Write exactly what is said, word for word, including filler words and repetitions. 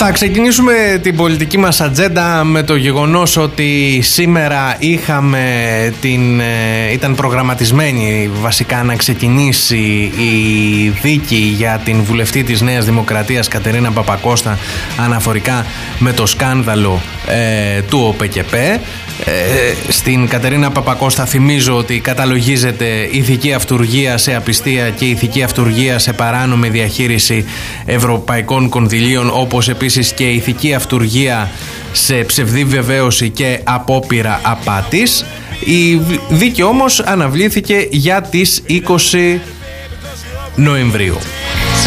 Θα ξεκινήσουμε την πολιτική μας ατζέντα με το γεγονός ότι σήμερα είχαμε την, ήταν προγραμματισμένη βασικά να ξεκινήσει η δίκη για την βουλευτή της Νέας Δημοκρατίας Κατερίνα Παπακώστα αναφορικά με το σκάνδαλο ε, του ΟΠΕΚΕΠΕ. Ε, στην Κατερίνα Παπακώστα θυμίζω ότι καταλογίζεται ηθική αυτουργία σε απιστία και ηθική αυτουργία σε παράνομη διαχείριση ευρωπαϊκών κονδυλίων, όπως επίσης και ηθική αυτουργία σε ψευδή βεβαίωση και απόπειρα απάτης. Η δίκη όμως αναβλήθηκε για τις είκοσι Νοεμβρίου.